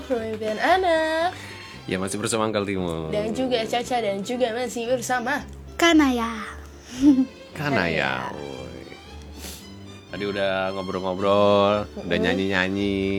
Permimpian Anak. Ya masih bersama Uncle Timo. Dan juga Caca dan juga masih bersama Kanaya. Kanaya. Tadi udah ngobrol-ngobrol, udah nyanyi-nyanyi.